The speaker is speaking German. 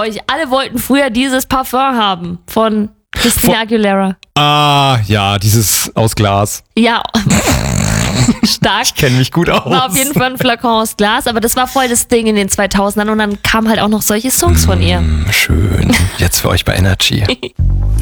euch. Alle wollten früher dieses Parfum haben von Christina Aguilera. Ah, ja, dieses aus Glas. Ja, stark. Ich kenne mich gut aus. War auf jeden Fall ein Flakon aus Glas, aber das war voll das Ding in den 2000ern und dann kamen halt auch noch solche Songs von ihr. Schön. Jetzt für euch bei Energy.